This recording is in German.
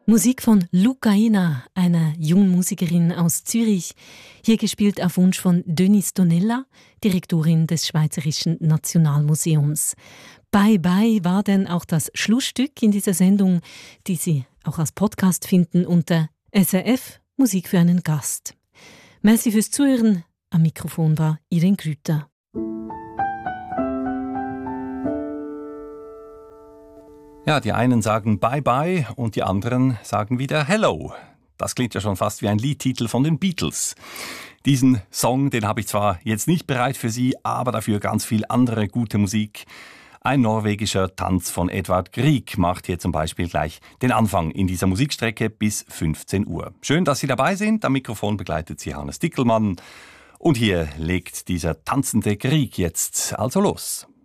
Musik von Lucaina, einer jungen Musikerin aus Zürich, hier gespielt auf Wunsch von Denise Donella, Direktorin des Schweizerischen Nationalmuseums. Bye Bye war denn auch das Schlussstück in dieser Sendung, die Sie auch als Podcast finden unter SRF Musik für einen Gast. Merci fürs Zuhören. Am Mikrofon war Irene Grüter. Ja, die einen sagen Bye-Bye und die anderen sagen wieder Hello. Das klingt ja schon fast wie ein Liedtitel von den Beatles. Diesen Song, den habe ich zwar jetzt nicht bereit für Sie, aber dafür ganz viel andere gute Musik. Ein norwegischer Tanz von Edvard Grieg macht hier zum Beispiel gleich den Anfang in dieser Musikstrecke bis 15 Uhr. Schön, dass Sie dabei sind. Am Mikrofon begleitet Sie Hannes Dickelmann. Und hier legt dieser tanzende Grieg jetzt also los.